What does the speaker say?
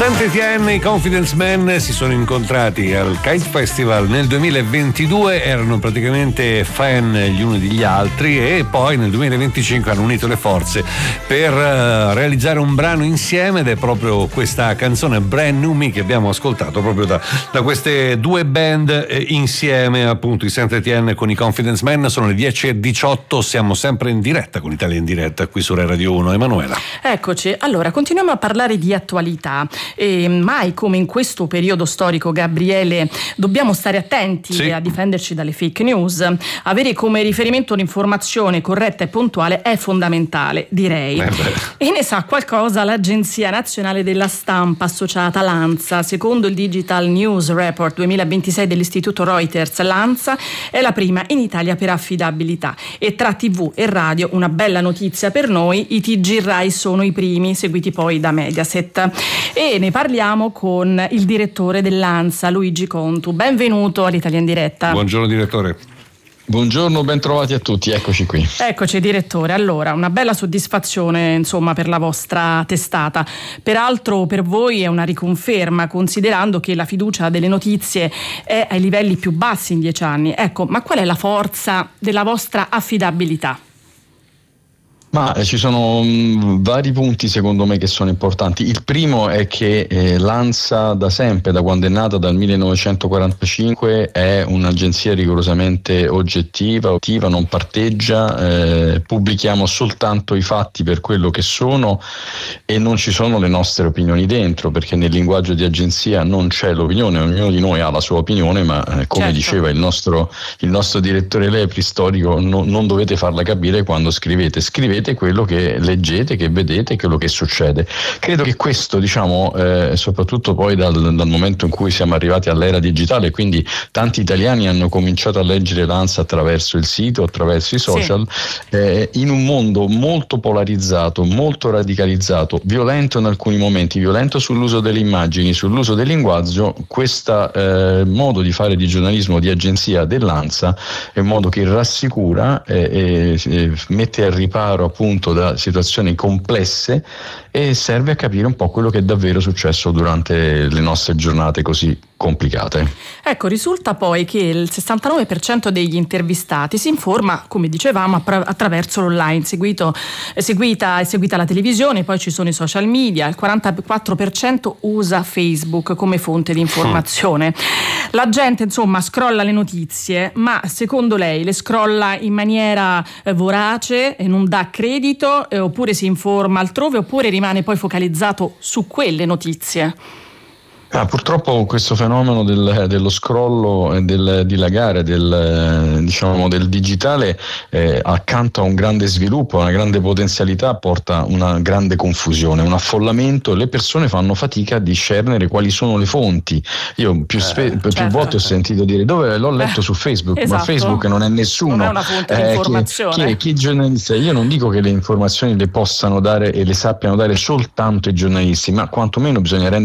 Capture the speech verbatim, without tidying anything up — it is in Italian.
Saint Etienne e i Confidence Men si sono incontrati al Kite Festival nel duemilaventidue, erano praticamente fan gli uni degli altri, e poi nel duemilaventicinque hanno unito le forze per uh, realizzare un brano insieme, ed è proprio questa canzone Brand New Me che abbiamo ascoltato proprio da, da queste due band eh, insieme, appunto i Saint Etienne con i Confidence Men. Sono le dieci e diciotto, siamo sempre in diretta con Italia in diretta qui su Rai Radio uno. Emanuela. Eccoci, allora continuiamo a parlare di attualità. E mai come in questo periodo storico, Gabriele, dobbiamo stare attenti sì. a difenderci dalle fake news. Avere come riferimento un'informazione corretta e puntuale è fondamentale, direi. Eh e ne sa qualcosa l'Agenzia Nazionale della Stampa associata l'ANSA. Secondo il Digital News Report duemilaventisei dell'Istituto Reuters, l'ANSA è la prima in Italia per affidabilità, e tra tivù e radio una bella notizia per noi: i T G Rai sono i primi, seguiti poi da Mediaset. E ne parliamo con il direttore dell'ANSA, Luigi Contu. Benvenuto all'Italia in diretta. Buongiorno direttore. Buongiorno, ben trovati a tutti, eccoci qui. Eccoci direttore, allora una bella soddisfazione insomma per la vostra testata, peraltro per voi è una riconferma, considerando che la fiducia delle notizie è ai livelli più bassi in dieci anni. Ecco, ma qual è la forza della vostra affidabilità? Ma eh, ci sono mh, vari punti secondo me che sono importanti. Il primo è che eh, l'ANSA da sempre, da quando è nata, dal millenovecentoquarantacinque, è un'agenzia rigorosamente oggettiva, attiva, non parteggia, eh, pubblichiamo soltanto i fatti per quello che sono e non ci sono le nostre opinioni dentro, perché nel linguaggio di agenzia non c'è l'opinione, ognuno di noi ha la sua opinione, ma eh, come certo. diceva il nostro, il nostro direttore Lepri storico, no, non dovete farla capire quando scrivete, scrivete quello che leggete, che vedete, quello che succede. Credo che questo, diciamo, eh, soprattutto poi dal, dal momento in cui siamo arrivati all'era digitale, quindi tanti italiani hanno cominciato a leggere l'ANSA attraverso il sito, attraverso i social, sì. eh, in un mondo molto polarizzato, molto radicalizzato, violento in alcuni momenti, violento sull'uso delle immagini, sull'uso del linguaggio. Questo eh, modo di fare di giornalismo di agenzia dell'ANSA è un modo che rassicura e, e, e mette al riparo appunto da situazioni complesse e serve a capire un po' quello che è davvero successo durante le nostre giornate così complicate. Ecco, risulta poi che il sessantanove per cento degli intervistati si informa, come dicevamo, attraverso l'online, seguito, seguita, è seguita la televisione, poi ci sono i social media, il quarantaquattro per cento usa Facebook come fonte di informazione. La gente insomma scrolla le notizie, ma secondo lei le scrolla in maniera eh, vorace e non dà credito, eh, oppure si informa altrove, oppure rimane poi focalizzato su quelle notizie? Ah, purtroppo questo fenomeno del, dello scrollo e del dilagare del, diciamo, del digitale eh, accanto a un grande sviluppo, una grande potenzialità, porta una grande confusione, un affollamento. Le persone fanno fatica a discernere quali sono le fonti. Io più, spe- eh, più certo. volte ho sentito dire dove l'ho letto eh, su Facebook, esatto. ma Facebook non è nessuno. Non è una fonte eh, di informazione. Chi, chi, chi giornalista? Io non dico che le informazioni le possano dare e le sappiano dare soltanto i giornalisti, ma quantomeno bisogna rendere